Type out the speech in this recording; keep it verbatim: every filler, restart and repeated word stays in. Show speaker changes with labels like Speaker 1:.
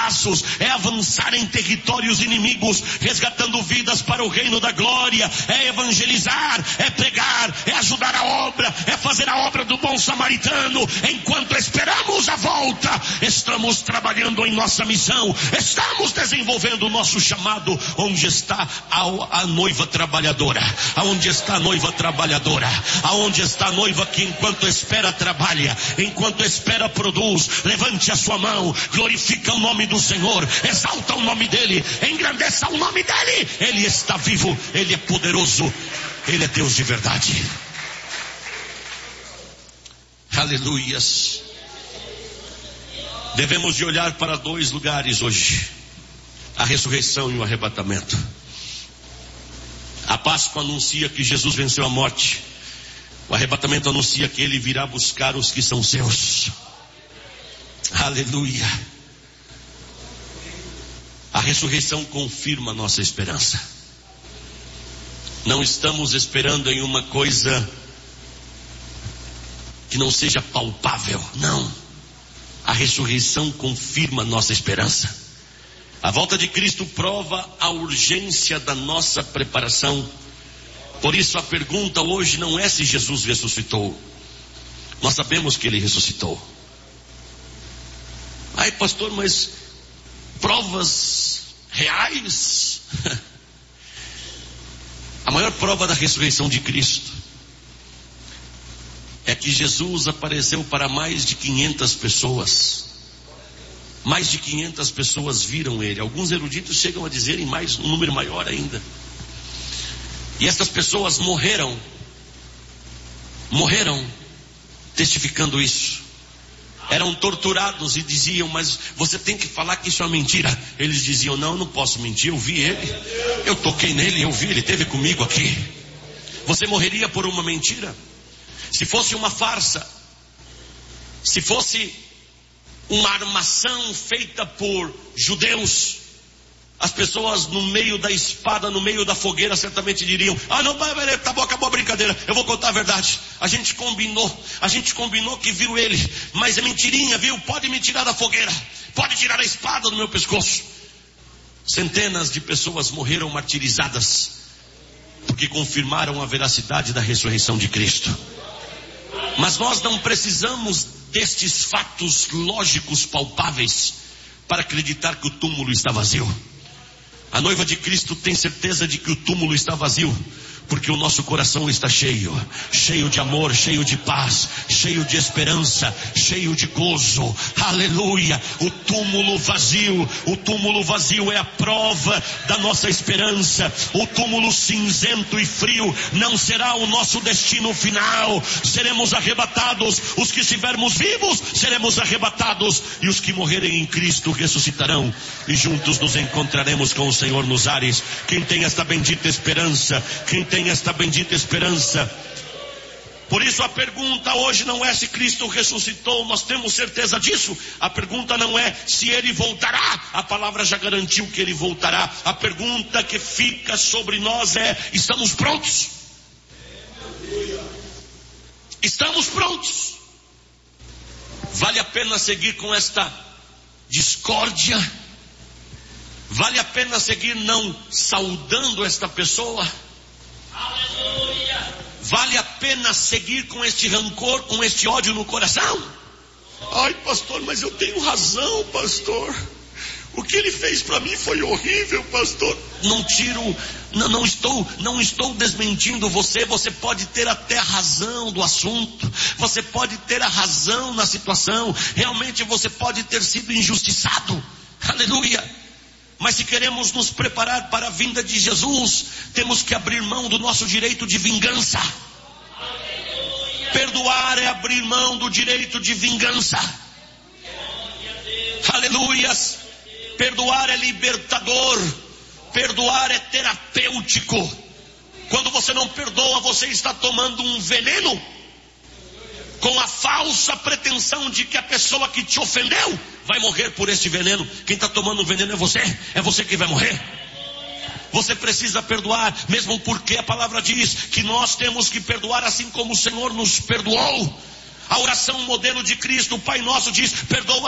Speaker 1: braços, é avançar em territórios inimigos, resgatando vidas para o reino da glória, é evangelizar, é pregar, é ajudar a obra, é fazer a obra do bom samaritano. Enquanto esperamos a volta, estamos trabalhando em nossa missão, estamos desenvolvendo o nosso chamado. Onde está a, a noiva trabalhadora? Aonde está a noiva trabalhadora? Aonde está a noiva que enquanto espera trabalha, enquanto espera produz? Levante a sua mão, glorifica o nome do Senhor, exalta o nome dele, engrandeça o nome dele. Ele está vivo, ele é poderoso, ele é Deus de verdade. Aleluias. Devemos de olhar para dois lugares hoje: a ressurreição e o arrebatamento. A Páscoa anuncia que Jesus venceu a morte. O arrebatamento anuncia que ele virá buscar os que são seus. Aleluia. A ressurreição confirma a nossa esperança. Não estamos esperando em uma coisa que não seja palpável. Não. A ressurreição confirma a nossa esperança. A volta de Cristo prova a urgência da nossa preparação. Por isso a pergunta hoje não é se Jesus ressuscitou. Nós sabemos que ele ressuscitou. Ai, pastor, mas provas reais? A maior prova da ressurreição de Cristo é que Jesus apareceu para mais de quinhentas pessoas. Mais de quinhentas pessoas viram ele. Alguns eruditos chegam a dizer em mais, um número maior ainda. E essas pessoas morreram. Morreram testificando isso. Eram torturados e diziam: mas você tem que falar que isso é uma mentira. Eles diziam: não, eu não posso mentir, eu vi ele, eu toquei nele, eu vi, ele esteve comigo aqui. Você morreria por uma mentira? Se fosse uma farsa, se fosse uma armação feita por judeus, as pessoas no meio da espada, no meio da fogueira, certamente diriam: ah, não, tá bom, acabou a brincadeira, eu vou contar a verdade. A gente combinou, a gente combinou que viu ele, mas é mentirinha, viu? Pode me tirar da fogueira, pode tirar a espada do meu pescoço. Centenas de pessoas morreram martirizadas, porque confirmaram a veracidade da ressurreição de Cristo. Mas nós não precisamos destes fatos lógicos palpáveis para acreditar que o túmulo está vazio. A noiva de Cristo tem certeza de que o túmulo está vazio, porque o nosso coração está cheio, cheio de amor, cheio de paz, cheio de esperança, cheio de gozo. Aleluia. O túmulo vazio, o túmulo vazio é a prova da nossa esperança. O túmulo cinzento e frio não será o nosso destino final. Seremos arrebatados. Os que estivermos vivos seremos arrebatados, e os que morrerem em Cristo ressuscitarão, e juntos nos encontraremos com o Senhor nos ares. Quem tem esta bendita esperança, quem tem tem esta bendita esperança. Por isso a pergunta hoje não é se Cristo ressuscitou, nós temos certeza disso. A pergunta não é se ele voltará, a palavra já garantiu que ele voltará. A pergunta que fica sobre nós é: estamos prontos? Estamos prontos? Vale a pena seguir com esta discórdia? Vale a pena seguir não saudando esta pessoa? Aleluia. Vale a pena seguir com este rancor, com este ódio no coração? Ai, pastor, mas eu tenho razão, pastor. O que ele fez para mim foi horrível, pastor. Não tiro, não, não estou, não estou desmentindo você. Você pode ter até a razão do assunto. Você pode ter a razão na situação. Realmente você pode ter sido injustiçado. Aleluia. Mas se queremos nos preparar para a vinda de Jesus, temos que abrir mão do nosso direito de vingança. Aleluia. Perdoar é abrir mão do direito de vingança. Aleluias. Perdoar é libertador. Perdoar é terapêutico. Quando você não perdoa, você está tomando um veneno, com a falsa pretensão de que a pessoa que te ofendeu vai morrer por este veneno. Quem está tomando o veneno é você. É você que vai morrer. Você precisa perdoar, mesmo porque a palavra diz que nós temos que perdoar assim como o Senhor nos perdoou. A oração modelo de Cristo, o Pai Nosso, diz: perdoa